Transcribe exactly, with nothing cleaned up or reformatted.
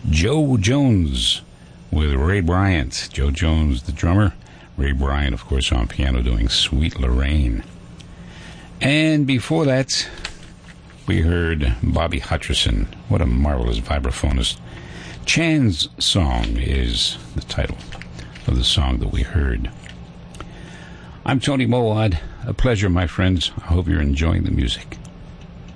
Joe Jones with Ray Bryant. Joe Jones, the drummer. Ray Bryant, of course, on piano doing Sweet Lorraine. And before that, we heard Bobby Hutcherson. What a marvelous vibraphonist. Chan's Song is the title of the song that we heard. I'm Tony Mowat. A pleasure, my friends. I hope you're enjoying the music.